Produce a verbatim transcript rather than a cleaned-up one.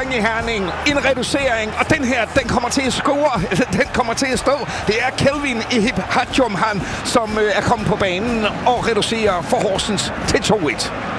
point i Herning. En reducering, og den her, den kommer til at score. Den kommer til at stå. Det er Kelvin Ihip Hadjum, han, som øh, er kommet på banen og reducerer for Horsens til to et.